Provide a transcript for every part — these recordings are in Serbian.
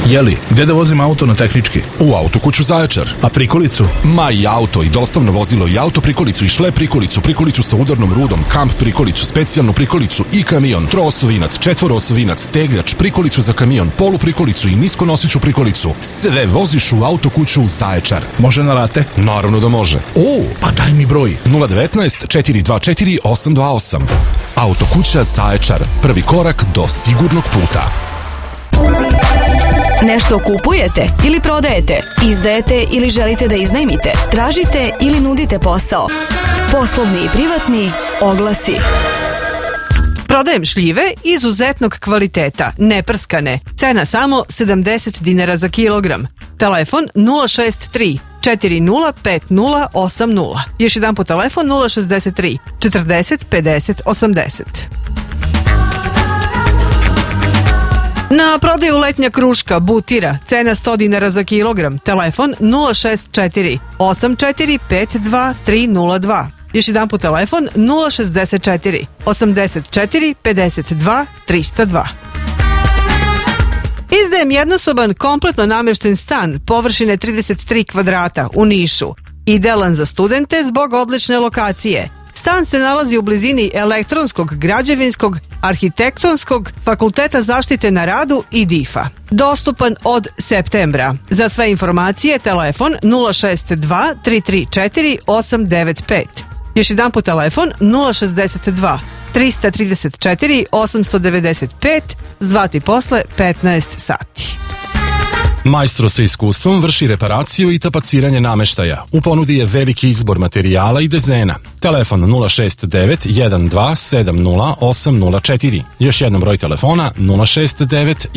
Jeli, gde da vozim auto na tehnički? U Autokuću Zaječar. A prikolicu? Ma i auto, i dostavno vozilo, i auto prikolicu, i šlep prikolicu, prikolicu sa udarnom rudom, kamp prikolicu, specijalnu prikolicu i kamion, troosovinac, četvoroosovinac, tegljač, prikolicu za kamion, polu prikolicu i niskonosiću prikolicu. Sve voziš u Autokuću Zaječar. Može na rate? Naravno da može. O, pa daj mi broj. 019 424 828. Autokuća Zaječar. Prvi korak do sigurnog puta. Nešto kupujete ili prodajete, izdajete ili želite da iznajmite, tražite ili nudite posao. Poslovni i privatni oglasi. Prodajem šljive izuzetnog kvaliteta, neprskane. Cena samo 70 dinara za kilogram. Telefon 063 405080. Još jedan po telefon 063 40 50 80. Na prodaju letnja kruška Butira, cena 100 dinara za kilogram, telefon 064 8452 302. Još jedan po telefon 064 84 52 302. Izdajem jednosoban, kompletno namješten stan, površine 33 kvadrata u Nišu. Idealan za studente zbog odlične lokacije. Stan se nalazi u blizini elektronskog, građevinskog, arhitektonskog, fakulteta zaštite na radu i DIF-a. Dostupan od septembra. Za sve informacije telefon 062 334 895. Još jedan po telefon 062 334 895, zvati posle 15 sati. Majstro sa iskustvom vrši reparaciju i tapaciranje nameštaja. U ponudi je veliki izbor materijala i dezena. Telefon 069 12 70804. Još jednom broj telefona 069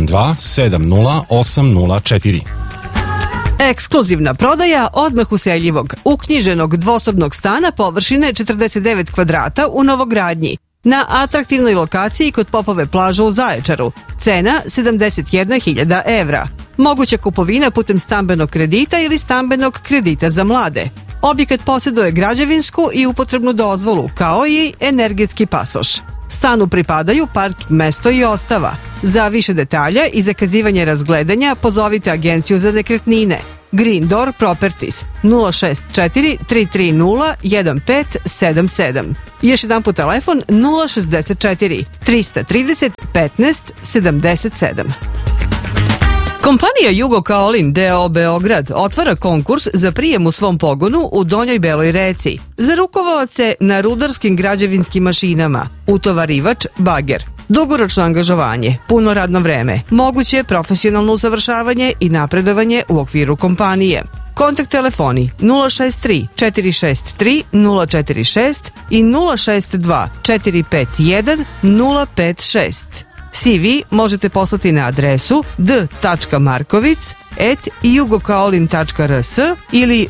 12 70804. Ekskluzivna prodaja odmah useljivog, uknjiženog dvosobnog stana površine 49 kvadrata u novogradnji. Na atraktivnoj lokaciji kod Popove plaže u Zaječaru. Cena 71.000 evra. Moguća kupovina putem stambenog kredita ili stambenog kredita za mlade. Objekat posjeduje građevinsku i upotrebnu dozvolu, kao i energetski pasoš. Stanu pripadaju parking mesto i ostava. Za više detalja i zakazivanje razgledanja pozovite Agenciju za nekretnine. Green Door Properties 064 330 1577. Još jedan po telefon 064 330 15 77. Kompanija Jugo Kaolin D.O. Beograd otvara konkurs za prijem u svom pogonu u Donjoj Beloj Reci za rukovaoce na rudarskim građevinskim mašinama, utovarivač, bager. Dugoročno angažovanje, puno radno vreme, moguće profesionalno usavršavanje i napredovanje u okviru kompanije. Kontakt telefoni 063 463 046 i 062 451 056. CV možete poslati na adresu d.markovic@jugokaolin.rs ili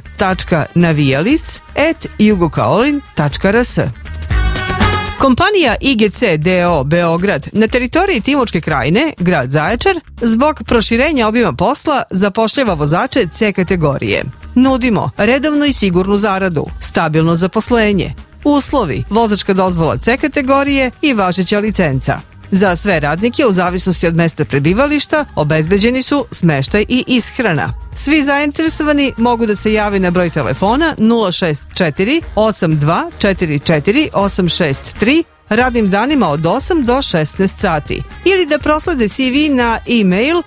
v.navijalic@jugokaolin.rs. Kompanija IGC D.O. Beograd na teritoriji Timočke krajine, grad Zaječar, zbog proširenja obima posla zapošljava vozače C kategorije. Nudimo redovnu i sigurnu zaradu, stabilno zaposlenje, uslovi, vozačka dozvola C kategorije i važeća licenca. Za sve radnike u zavisnosti od mesta prebivališta obezbeđeni su smeštaj i ishrana. Svi zainteresovani mogu da se jave na broj telefona 064 82 44 863 radnim danima od 8 do 16 sati ili da proslede CV na e-mail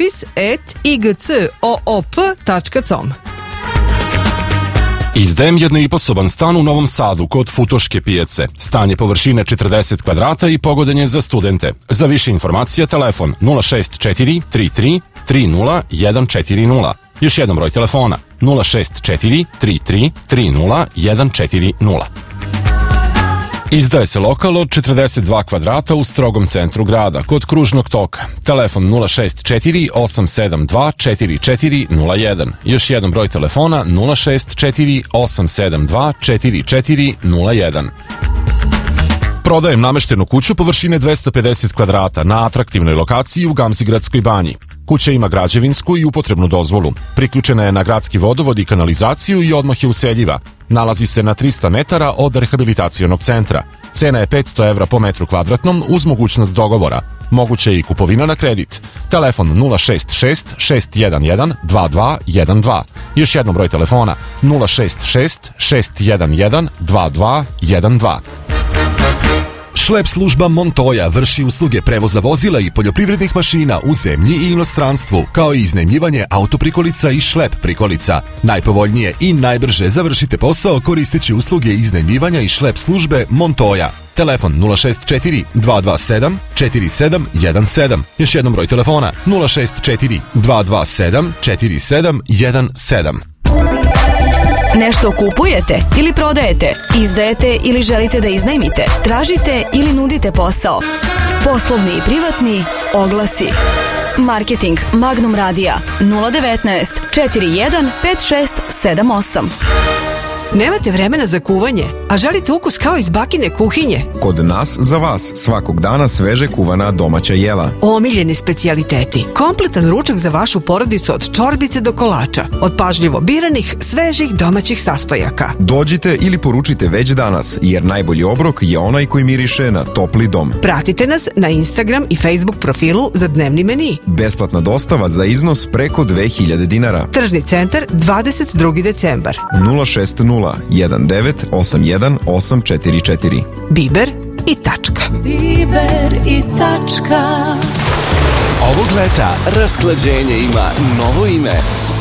office@igcoop.com. Izdajem jednoiposoban stan u Novom Sadu kod Futoške pijace. Stan je površine 40 kvadrata i pogodan je za studente. Za više informacija telefon 064 33 30 140. Još jedan broj telefona 064 33 30 140. Izdaje se lokal od 42 kvadrata u strogom centru grada, kod Kružnog toka. Telefon 064 872 4401. Još jedan broj telefona 064 872 4401. Prodajem nameštenu kuću površine 250 kvadrata na atraktivnoj lokaciji u Gamzigradskoj banji. Kuća ima građevinsku i upotrebnu dozvolu. Priključena je na gradski vodovod i kanalizaciju i odmah je useljiva. Nalazi se na 300 metara od rehabilitacionog centra. Cena je 500 evra po metru kvadratnom uz mogućnost dogovora. Moguće je i kupovina na kredit. Telefon 066 611 2212. Još jednom broj telefona 066 611 2212. Šlep služba Montoya vrši usluge prevoza vozila i poljoprivrednih mašina u zemlji i inostranstvu, kao i iznajmljivanje autoprikolica i šlep prikolica. Najpovoljnije i najbrže završite posao koristeći usluge iznajmljivanja i šlep službe Montoya. Telefon 064 227 4717. Još jednom broj telefona 064 227 4717. Nešto kupujete ili prodajete, izdajete ili želite da iznajmite, tražite ili nudite posao. Poslovni i privatni oglasi. Marketing Magnum Radija 019 41 5678. Nemate vremena za kuvanje, a želite ukus kao iz bakine kuhinje? Kod nas za vas svakog dana sveže kuvana domaća jela. Omiljeni specijaliteti. Kompletan ručak za vašu porodicu od čorbice do kolača. Od pažljivo biranih, svežih domaćih sastojaka. Dođite ili poručite već danas, jer najbolji obrok je onaj koji miriše na topli dom. Pratite nas na Instagram i Facebook profilu za dnevni meni. Besplatna dostava za iznos preko 2000 dinara. Tržni centar, 22. decembar. 060 1981 844. Biber i tačka. Biber i tačka. Ovog leta rasklađenje ima novo ime.